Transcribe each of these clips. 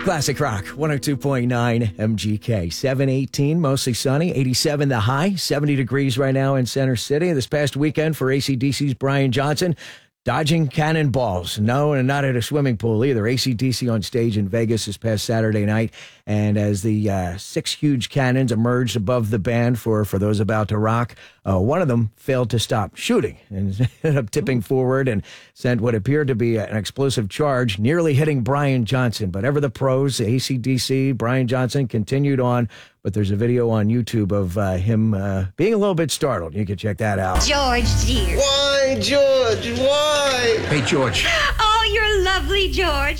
Classic Rock, 102.9 MGK. 718, mostly sunny, 87 the high, 70 degrees right now in Center City. This past weekend for AC/DC's Brian Johnson, dodging cannonballs. No, and not at a swimming pool either. AC/DC on stage in Vegas this past Saturday night. And as the 6 huge cannons emerged above the band for those about to rock, one of them failed to stop shooting and ended up tipping forward and sent what appeared to be an explosive charge, nearly hitting Brian Johnson. But ever the pros, AC/DC, Brian Johnson continued on. But there's a video on YouTube of him being a little bit startled. You can check that out. George, dear. Why, George? Why? Hey, George. Oh, you're lovely, George.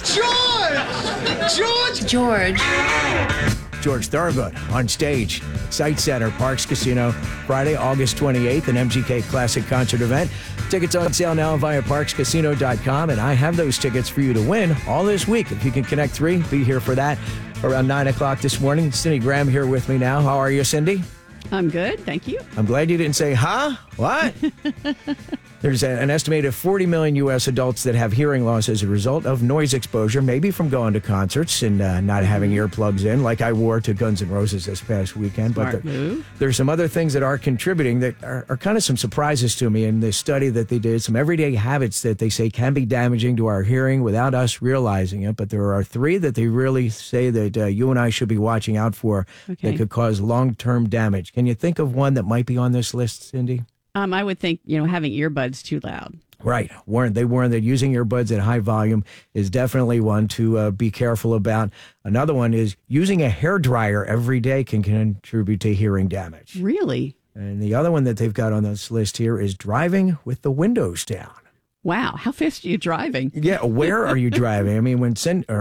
George! George Thorogood on stage, Sight Center, Parks Casino, Friday, August 28th, an MGK Classic concert event. Tickets on sale now via parkscasino.com, and I have those tickets for you to win all this week. If you can connect 3, be here for that around 9 o'clock this morning. Cindy Graham here with me now. How are you, Cindy? I'm good, thank you. I'm glad you didn't say, huh? What? There's an estimated 40 million U.S. adults that have hearing loss as a result of noise exposure, maybe from going to concerts and not having earplugs in, like I wore to Guns N' Roses this past weekend. Smart But move. there's some other things that are contributing that are kind of some surprises to me in this study that they did, some everyday habits that they say can be damaging to our hearing without us realizing it. But there are 3 that they really say that you and I should be watching out for that could cause long-term damage. Can you think of one that might be on this list, Cindy? I would think, having earbuds too loud. Right. They warn that using earbuds at high volume is definitely one to be careful about. Another one is using a hairdryer every day can contribute to hearing damage. Really? And the other one that they've got on this list here is driving with the windows down. Wow. How fast are you driving? Yeah, where are you driving? I mean, when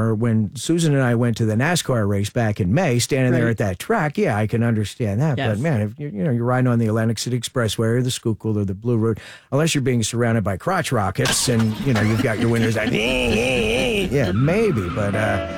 Susan and I went to the NASCAR race back in May, standing there at that track, yeah, I can understand that. Yes. But man, if you're riding on the Atlantic City Expressway or the Schuylkill or the Blue Route, unless you're being surrounded by crotch rockets and you've got your windows out, yeah, maybe. But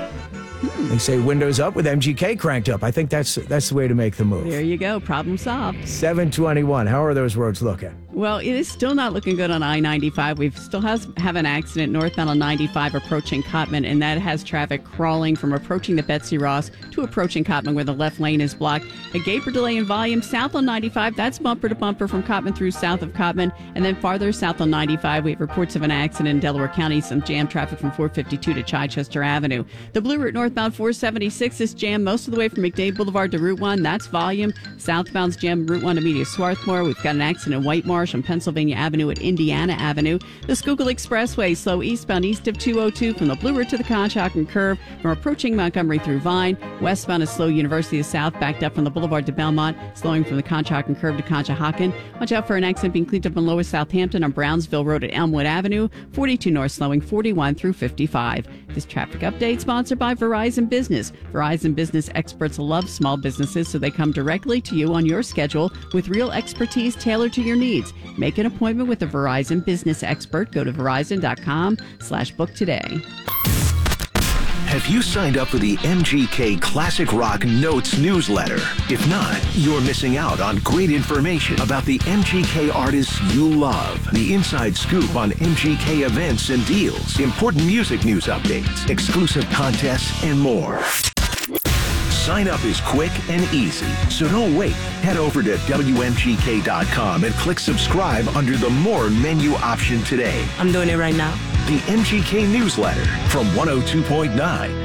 they say windows up with MGK cranked up. I think that's the way to make the move. There you go. Problem solved. 721. How are those roads looking? Well, it is still not looking good on I-95. We still have an accident northbound on 95 approaching Cottman, and that has traffic crawling from approaching the Betsy Ross to approaching Cottman where the left lane is blocked. A gate for delay in volume south on 95. That's bumper to bumper from Cottman through south of Cottman. And then farther south on 95, we have reports of an accident in Delaware County, some jam traffic from 452 to Chichester Avenue. The Blue Route northbound 476 is jammed most of the way from McDade Boulevard to Route 1. That's volume. Southbound's jammed Route 1 to meet Swarthmore. We've got an accident in White Marsh on Pennsylvania Avenue at Indiana Avenue. The Schuylkill Expressway slow eastbound east of 202 from the Blue Route to the Conshohocken Curve from approaching Montgomery through Vine. Westbound is slow University of South backed up from the Boulevard to Belmont, slowing from the Conshohocken Curve to Conshohocken. Watch out for an accident being cleaned up in Lower Southampton on Brownsville Road at Elmwood Avenue. 42 north slowing 41 through 55. This traffic update sponsored by Verizon Business. Verizon Business experts love small businesses, so they come directly to you on your schedule with real expertise tailored to your needs. Make an appointment with a Verizon Business expert. Go to verizon.com/book today. Have you signed up for the MGK Classic Rock Notes newsletter? If not, you're missing out on great information about the MGK artists you love, the inside scoop on MGK events and deals, important music news updates, exclusive contests, and more. Sign up is quick and easy, so don't wait. Head over to WMGK.com and click subscribe under the More menu option today. I'm doing it right now. The MGK newsletter from 102.9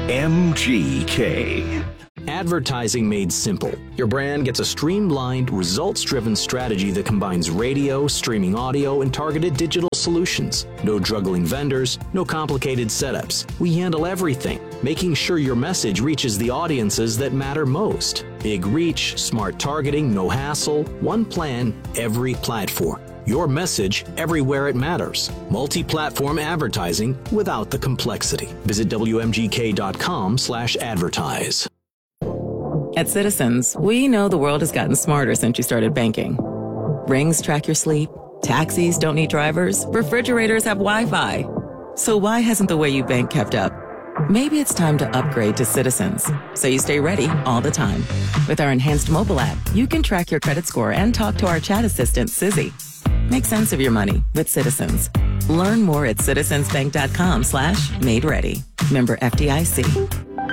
MGK. Advertising made simple. Your brand gets a streamlined, results-driven strategy that combines radio, streaming audio, and targeted digital solutions. No juggling vendors, no complicated setups. We handle everything, making sure your message reaches the audiences that matter most. Big reach, smart targeting, no hassle, one plan, every platform. Your message everywhere it matters. Multi-platform advertising without the complexity. Visit WMGK.com/advertise. At Citizens, we know the world has gotten smarter since you started banking. Rings track your sleep, taxis don't need drivers, refrigerators have Wi-Fi. So why hasn't the way you bank kept up? Maybe it's time to upgrade to Citizens, so you stay ready all the time. With our enhanced mobile app, you can track your credit score and talk to our chat assistant, Sizzy. Make sense of your money with Citizens. Learn more at citizensbank.com/made ready. Member FDIC.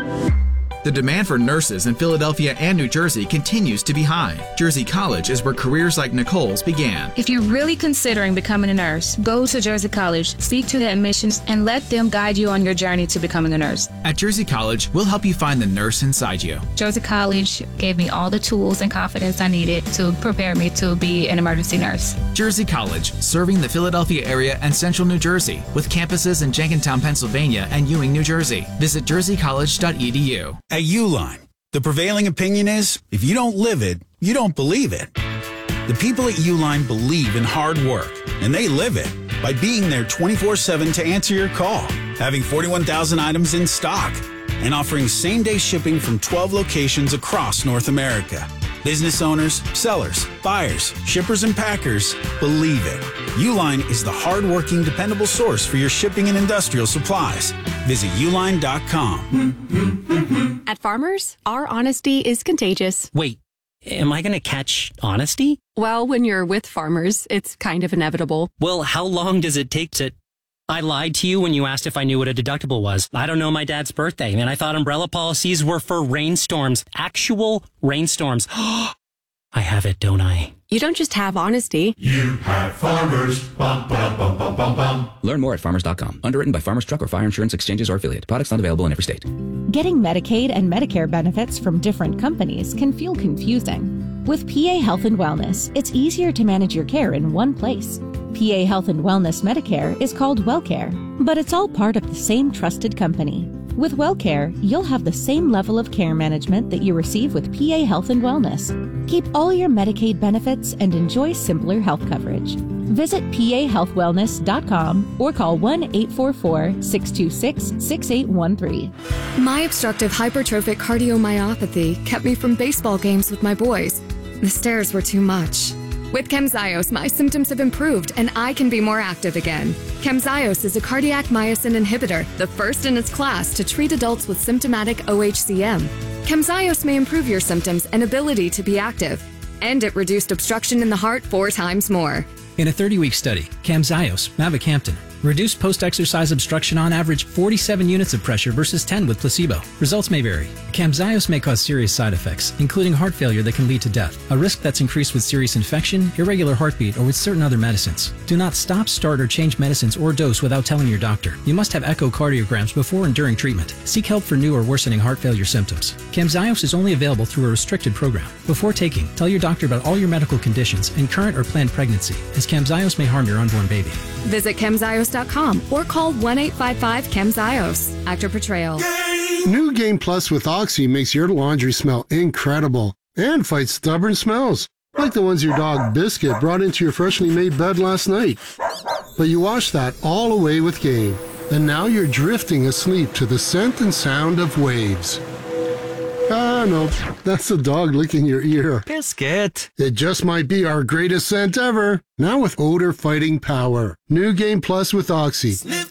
The demand for nurses in Philadelphia and New Jersey continues to be high. Jersey College is where careers like Nicole's began. If you're really considering becoming a nurse, go to Jersey College, speak to the admissions, and let them guide you on your journey to becoming a nurse. At Jersey College, we'll help you find the nurse inside you. Jersey College gave me all the tools and confidence I needed to prepare me to be an emergency nurse. Jersey College, serving the Philadelphia area and central New Jersey, with campuses in Jenkintown, Pennsylvania and Ewing, New Jersey. Visit jerseycollege.edu. At Uline, the prevailing opinion is, if you don't live it, you don't believe it. The people at Uline believe in hard work, and they live it by being there 24/7 to answer your call, having 41,000 items in stock, and offering same-day shipping from 12 locations across North America. Business owners, sellers, buyers, shippers, and packers believe it. Uline is the hard-working, dependable source for your shipping and industrial supplies. Visit uline.com. At Farmers, our honesty is contagious. Wait, am I going to catch honesty? Well, when you're with Farmers, it's kind of inevitable. Well, how long does it take to... I lied to you when you asked if I knew what a deductible was. I don't know my dad's birthday, and I thought umbrella policies were for rainstorms. Actual rainstorms. I have it, don't I? You don't just have honesty. You have Farmers. Bum, bum, bum, bum, bum, bum. Learn more at farmers.com. Underwritten by Farmers Truck or Fire Insurance Exchanges or affiliate. Products not available in every state. Getting Medicaid and Medicare benefits from different companies can feel confusing. With PA Health and Wellness, it's easier to manage your care in one place. PA Health and Wellness Medicare is called WellCare, but it's all part of the same trusted company. With WellCare, you'll have the same level of care management that you receive with PA Health and Wellness. Keep all your Medicaid benefits and enjoy simpler health coverage. Visit pahealthwellness.com or call 1-844-626-6813. My obstructive hypertrophic cardiomyopathy kept me from baseball games with my boys. The stairs were too much. With Camzyos, my symptoms have improved and I can be more active again. Camzyos is a cardiac myosin inhibitor, the first in its class to treat adults with symptomatic OHCM. Camzyos may improve your symptoms and ability to be active, and it reduced obstruction in the heart 4 times more. In a 30-week study, Camzyos, mavacamten, reduced post-exercise obstruction on average 47 units of pressure versus 10 with placebo. Results may vary. Camzyos may cause serious side effects, including heart failure that can lead to death, a risk that's increased with serious infection, irregular heartbeat, or with certain other medicines. Do not stop, start, or change medicines or dose without telling your doctor. You must have echocardiograms before and during treatment. Seek help for new or worsening heart failure symptoms. Camzyos is only available through a restricted program. Before taking, tell your doctor about all your medical conditions and current or planned pregnancy, as Camzyos may harm your unborn baby. Visit Camzyos.com or call 1-855-CAMZYOS. Actor portrayal. New Game Plus with Oxy makes your laundry smell incredible and fights stubborn smells, like the ones your dog Biscuit brought into your freshly made bed last night. But you wash that all away with Game, and now you're drifting asleep to the scent and sound of waves. Ah, no, that's the dog licking your ear. Biscuit. It just might be our greatest scent ever. Now with odor fighting power. New Game Plus with Oxy. Sleep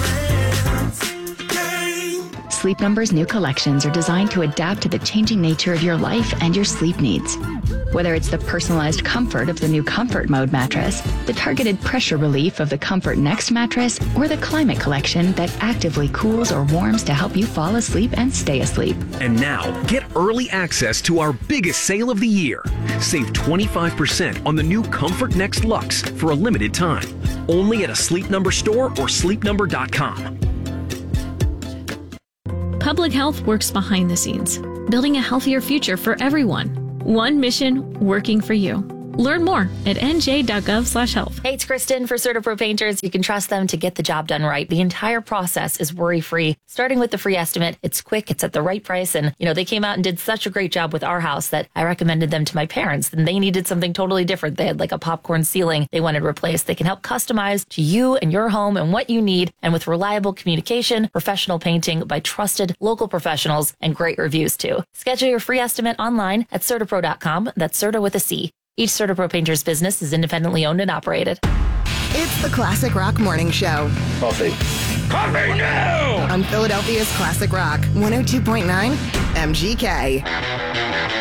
Number's new collections are designed to adapt to the changing nature of your life and your sleep needs. Whether it's the personalized comfort of the new Comfort Mode mattress, the targeted pressure relief of the Comfort Next mattress, or the Climate Collection that actively cools or warms to help you fall asleep and stay asleep. And now, get early access to our biggest sale of the year. Save 25% on the new Comfort Next Luxe for a limited time. Only at a Sleep Number store or sleepnumber.com. Public health works behind the scenes, building a healthier future for everyone. One mission working for you. Learn more at nj.gov/health. Hey, it's Kristen for CertaPro Painters. You can trust them to get the job done right. The entire process is worry-free. Starting with the free estimate, it's quick, it's at the right price, and, they came out and did such a great job with our house that I recommended them to my parents, and they needed something totally different. They had like a popcorn ceiling they wanted replaced. They can help customize to you and your home and what you need, and with reliable communication, professional painting by trusted local professionals, and great reviews too. Schedule your free estimate online at CertaPro.com. That's Certa with a C. Each CertaPro Painters business is independently owned and operated. It's the Classic Rock Morning Show. Coffee. Coffee now! On Philadelphia's Classic Rock, 102.9 MGK.